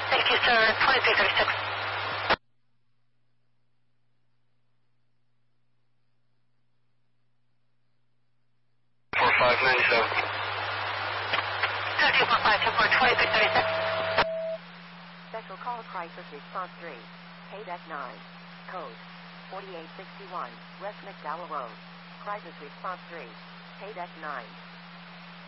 Thank you, sir. 2336. 4597. 2336. Special call crisis response 3. KDEC 9. Code 4861. West McDowell Road. Crisis response 3. KDEC 9.